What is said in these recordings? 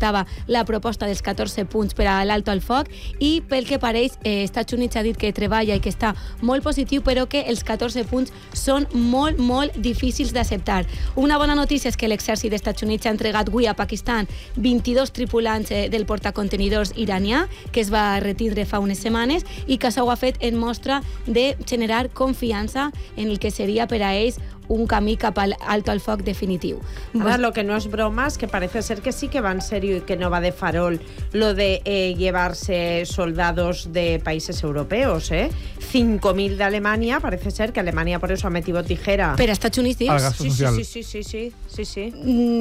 acceptava la proposta dels 14 punts per a l'alto al foc i pel que pareix Estats Units ha dit que treballa i que està molt positiu, però que els 14 punts són molt, molt difícils d'acceptar. Una bona notícia és que l'exèrcit dels Estats Units ha entregat avui a Pakistan 22 tripulants del portacontenidors iranià que es va retindre fa unes setmanes i que això ho ha fet en mostra de generar confiança en el que seria per a ells un camí cap al alto al foc definitiu. Ahora, lo que no es broma es que parece ser que sí que va en serio y que no va de farol lo de llevarse soldados de países europeos, 5.000 de Alemania, parece ser que Alemania por eso ha metido tijera. Per a Estats Units, dius? Sí.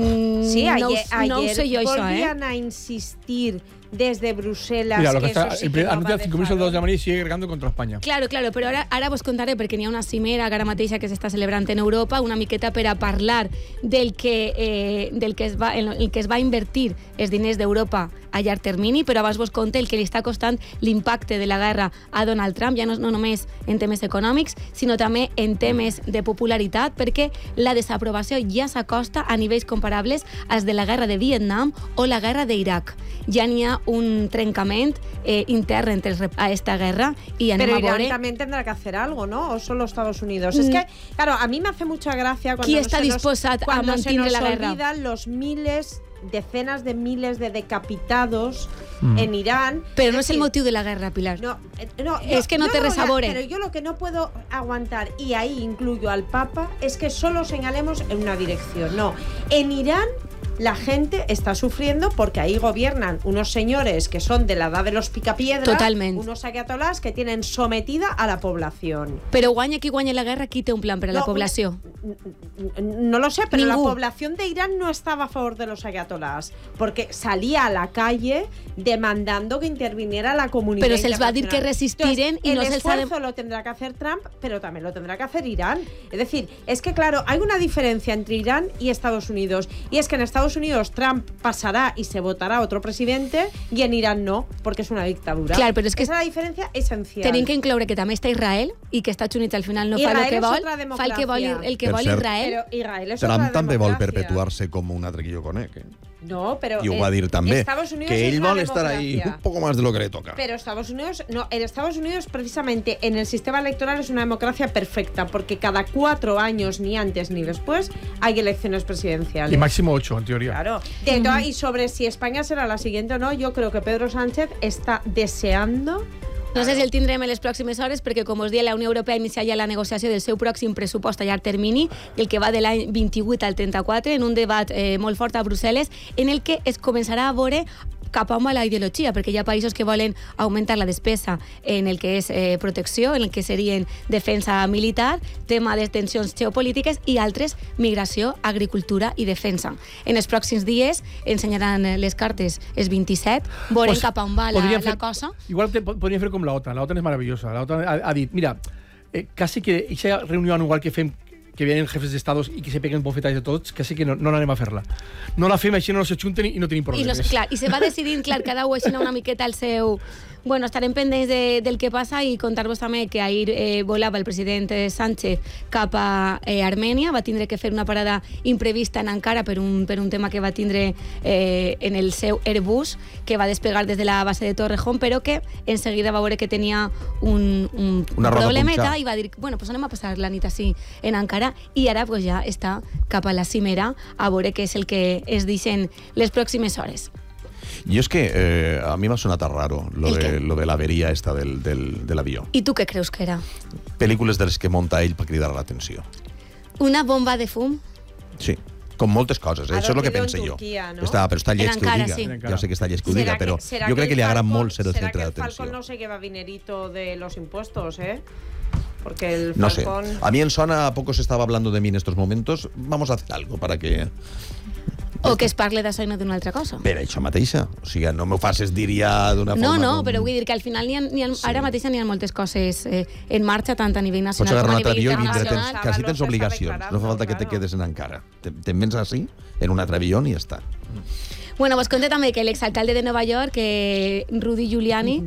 No ho sé jo, això, volvían a insistir desde Bruselas. Mira, lo que eso está, sí el que no anuncio va de de 5.000 soldados de farol. Alemania sigue cargando contra España. Claro, però ara vos contaré perquè n'hi ha una cimera ara mateixa que s'està celebrant en Europa, una miqueta per a parlar del que es va invertir els diners d'Europa a llarg termini, però abans vos conte el que li està costant l'impacte de la guerra a Donald Trump, ja no només en temes econòmics, sinó també en temes de popularitat, perquè la desaprovació ja s'acosta a nivells comparables als de la guerra de Vietnam o la guerra d'Iraq. Ja n'hi ha un trencament intern entre a esta guerra y anem Pero a Irán veure también tendrá que hacer algo, ¿no? ¿O solo Estados Unidos? Es que, claro, a mí me hace mucha gracia cuando qui està disposat a mantenir la guerra. olvidan los decenas de miles de decapitados en Irán. Però no és el motiu de la guerra, Pilar. No, es que no te resabore. Pero yo lo que no puedo aguantar, y ahí incluyo al Papa, es que solo señalemos en una dirección. No, en Irán la gente está sufriendo porque ahí gobiernan unos señores que son de la edad de los picapiedras, Totalment. unos ayatolás que tienen sometida a la población. Però guanya qui guanya la guerra, qui té un plan per a la població? No lo sé, pero Ningú. la población de Irán no estaba a favor de los ayatolás, porque salía a la calle demandando que interviniera la comunidad Però se'ls va dir que internacional. resistiren Entonces, i no el se'ls ha esfuerzo lo tendrá que hacer Trump, pero también lo tendrá que hacer Irán. Es decir, es que claro, hay una diferencia entre Irán y Estados Unidos, y es que en Estados Unidos Trump pasará y se votará otro presidente, y en Irán no, porque es una dictadura. Clar, però és que esa es la diferencia esencial. tenim que incloure que també està Israel i que Estats Units al final no fa Israel el que és vol, otra fa el que vol, democràcia. vol Per cert, Israel. Pero Israel es Trump otra també vol democracia. perpetuar-se com un altre que jo conec. No, pero I ho va dir també, Estados Unidos que es ell la vol estar ahí democracia. un poco más de lo que le toca. Pero Estados Unidos, no, en Estados Unidos precisamente en el sistema electoral es una democracia perfecta, porque cada 4 años, ni antes ni después, hay elecciones presidenciales. Y máximo 8, en teoría. Claro. Y sobre si España será la siguiente o no, yo creo que Pedro Sánchez está deseando. No sé si el tindrem en les pròximes hores perquè, com us deia, la Unió Europea inicia ja la negociació del seu pròxim pressupost a llarg termini, el que va de l'any 28 al 34, en un debat molt fort a Brussel·les, en el que es començarà a veure cap a on va la ideologia, perquè hi ha països que volen augmentar la despesa en el que és protecció, en el que serien defensa militar, tema de tensions geopolítiques, i altres migració, agricultura i defensa. En els pròxims dies ensenyaran les cartes els 27, veurem cap a on va la cosa. Igual podríem fer com la OTAN. La OTAN és maravillosa. La OTAN ha dit, mira, casi que aquesta reunió anual que fem, que vienen jefes de estados y que se peguen bofetades de tots, que sí que no l'anem a fer-la. No la fem, així no se junten i no tenim problemes. I se va decidint, clar, cada un així una miqueta al seu... Bueno, estarem pendents del que passa i contar-vos també que ahir volava el president Sánchez cap a Armènia, va tindre que fer una parada imprevista en Ankara per un tema que va tindre en el seu Airbus, que va despegar des de la base de Torrejón, però que en seguida va veure que tenia un problemeta i va dir, bueno, pues anem a passar la nit així en Ankara, i ara pues, ja està cap a la cimera a veure què és el que es deixen les pròximes hores. Y es que a mí me ha sonado raro lo de la avería esta del avión. ¿Y tú qué creus que era? Pel·lícules de les que monta ell per cridar l'atenció. Una bomba de fum? Sí, com moltes coses, això és el que pense jo. ¿no? Però està lleig que ho diga. Sí. Ja sé que està lleig que ho diga, però jo crec que li agrada molt ser el centre d'atenció. Será que el Falcon no se lleva dinerito de los impuestos, Porque el No sé, Falcon... a mí en Sona a poco se estaba hablando de mí en estos momentos. Vamos a hacer algo para que... O que es parle d'això i no d'una altra cosa. Per això mateixa. O sigui, no m'ho facis dir ja d'una forma... No, però vull dir que al final ara mateix n'hi ha moltes coses en marxa, tant a nivell nacional com a nivell internacional. Que així tens obligacions. No fa falta que te quedes en Ankara. Te'n vens així, en un altre avió i ja està. Bueno, vos conté també que l'exalcalde de Nova York, Rudy Giuliani,